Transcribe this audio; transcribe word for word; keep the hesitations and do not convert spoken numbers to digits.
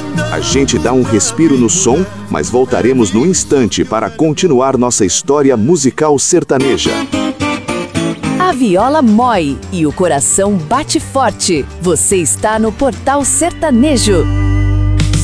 A gente dá um respiro no som, mas voltaremos no instante para continuar nossa história musical sertaneja. A viola mói e o coração bate forte. Você está no Portal Sertanejo.